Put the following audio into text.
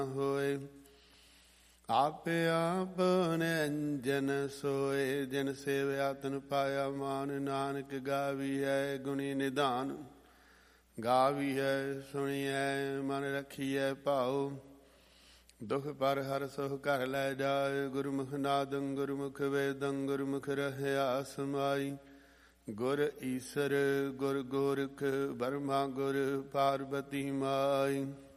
ਹੋਏ। ਆਪੇ ਆਪ ਨਿਰੰਜਨ ਸੋਏ। ਜਿਨ ਸੇਵਿਆ ਤਿਨ ਪਾਇਆ ਮਾਨ। ਨਾਨਕ ਗਾਵੀਐ ਗੁਣੀ ਨਿਧਾਨ। ਗਾਵੀਐ ਸੁਣੀਐ ਮਨ ਰਖੀਐ ਭਾਉ। ਦੁਖ ਪਰ ਹਰ ਸੁਖ ਘਰ ਲੈ ਜਾਏ। ਗੁਰਮੁਖ ਨਾਦੰ ਗੁਰਮੁਖ ਵੇਦੰ ਗੁਰਮੁਖ ਰਹਿਆ ਸਮਾਈ। ਗੁਰ ਈਸਰ ਗੁਰ ਗੋਰਖ ਬਰਮਾ ਗੁਰ ਪਾਰਬਤੀ ਮਾਈ।